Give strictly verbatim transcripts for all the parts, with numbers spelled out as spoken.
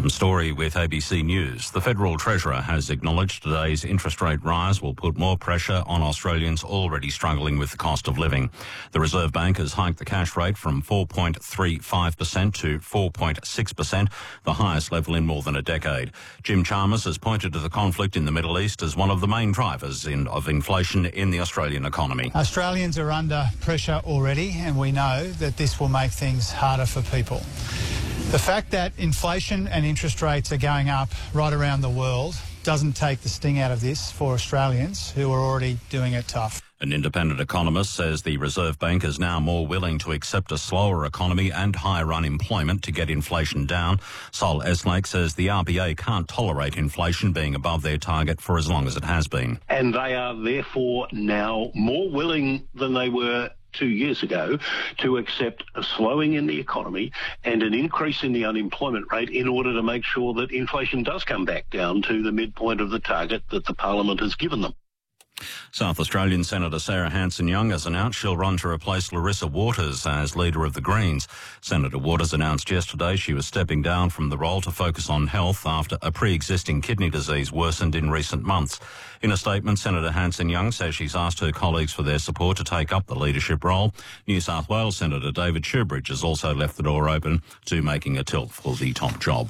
Adam Story with A B C News. The Federal Treasurer has acknowledged today's interest rate rise will put more pressure on Australians already struggling with the cost of living. The Reserve Bank has hiked the cash rate from four point three five percent to four point six percent, the highest level in more than a decade. Jim Chalmers has pointed to the conflict in the Middle East as one of the main drivers in, of inflation in the Australian economy. Australians are under pressure already, and we know that this will make things harder for people. The fact that inflation and interest rates are going up right around the world doesn't take the sting out of this for Australians who are already doing it tough. An independent economist says the Reserve Bank is now more willing to accept a slower economy and higher unemployment to get inflation down. Sol Eslake says the R B A can't tolerate inflation being above their target for as long as it has been. And they are therefore now more willing than they were two years ago to accept a slowing in the economy and an increase in the unemployment rate in order to make sure that inflation does come back down to the midpoint of the target that the Parliament has given them. South Australian Senator Sarah Hanson-Young has announced she'll run to replace Larissa Waters as leader of the Greens. Senator Waters announced yesterday she was stepping down from the role to focus on health after a pre-existing kidney disease worsened in recent months. In a statement, Senator Hanson-Young says she's asked her colleagues for their support to take up the leadership role. New South Wales Senator David Shoebridge has also left the door open to making a tilt for the top job.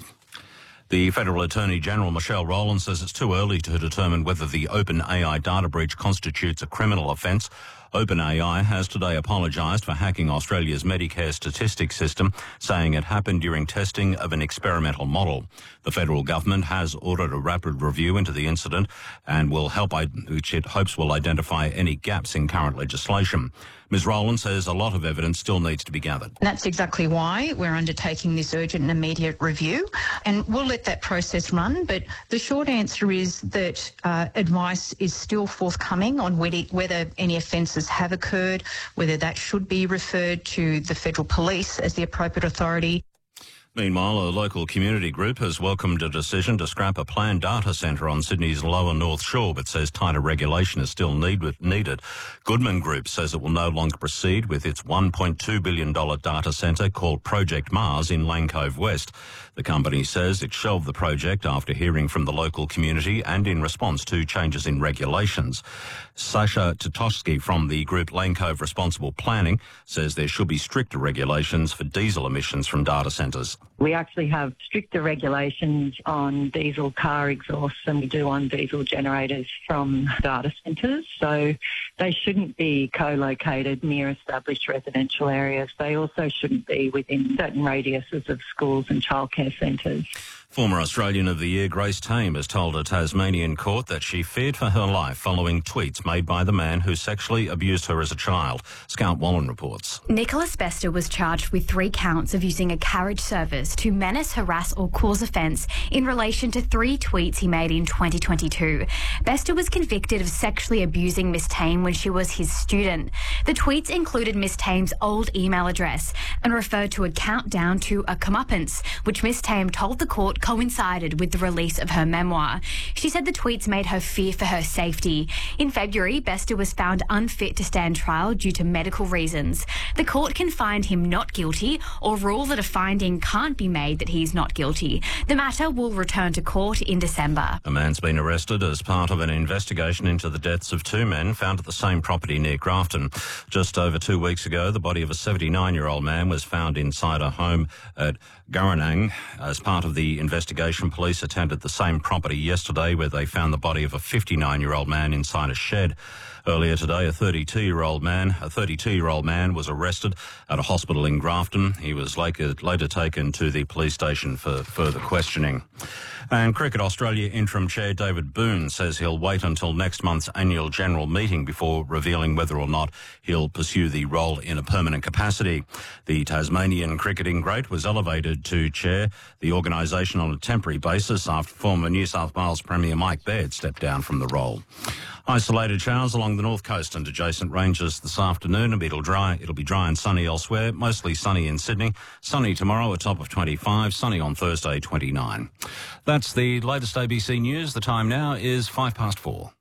The Federal Attorney General Michelle Rowland says it's too early to determine whether the OpenAI data breach constitutes a criminal offence. OpenAI has today apologised for hacking Australia's Medicare statistics system, saying it happened during testing of an experimental model. The federal government has ordered a rapid review into the incident and will help, which it hopes will identify any gaps in current legislation. Miz Rowland says a lot of evidence still needs to be gathered. That's exactly why we're undertaking this urgent and immediate review, and we'll let that process run. But the short answer is that uh, advice is still forthcoming on whether, whether any offences have occurred, whether that should be referred to the Federal Police as the appropriate authority. Meanwhile, a local community group has welcomed a decision to scrap a planned data centre on Sydney's lower North Shore, but says tighter regulation is still need, needed. Goodman Group says it will no longer proceed with its one point two billion dollars data centre called Project Mars in Lane Cove West. The company says it shelved the project after hearing from the local community and in response to changes in regulations. Sasha Totosky from the group Lane Cove Responsible Planning says there should be stricter regulations for diesel emissions from data centres. We actually have stricter regulations on diesel car exhausts than we do on diesel generators from data centres. So they shouldn't be co-located near established residential areas. They also shouldn't be within certain radiuses of schools and childcare centres. Former Australian of the Year Grace Tame has told a Tasmanian court that she feared for her life following tweets made by the man who sexually abused her as a child. Scout Wallen reports. Nicholas Bester was charged with three counts of using a carriage service to menace, harass or cause offence in relation to three tweets he made in twenty twenty-two. Bester was convicted of sexually abusing Miss Tame when she was his student. The tweets included Miss Tame's old email address and referred to a countdown to a comeuppance, which Miss Tame told the court coincided with the release of her memoir. She said the tweets made her fear for her safety. In February, Bester was found unfit to stand trial due to medical reasons. The court can find him not guilty or rule that a finding can't be made that he is not guilty. The matter will return to court in December. A man's been arrested as part of an investigation into the deaths of two men found at the same property near Grafton. Just over two weeks ago, the body of a seventy-nine-year-old man was found inside a home at Guranang. As part of the investigation, police attended the same property yesterday where they found the body of a fifty-nine-year-old man inside a shed. Earlier today, a thirty-two-year-old man, a thirty-two-year-old man was arrested at a hospital in Grafton. He was later, later taken to the police station for further questioning. And Cricket Australia interim chair David Boone says he'll wait until next month's annual general meeting before revealing whether or not he'll pursue the role in a permanent capacity. The Tasmanian cricketing great was elevated to chair the organisation on a temporary basis after former New South Wales Premier Mike Baird stepped down from the role. Isolated showers along the north coast and adjacent ranges this afternoon. It'll dry. It'll be dry and sunny elsewhere. Mostly sunny in Sydney. Sunny tomorrow, a top of twenty-five. Sunny on Thursday, twenty-nine. That's the latest A B C News. The time now is five past four.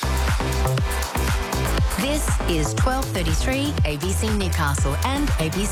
This is twelve thirty-three A B C Newcastle and A B C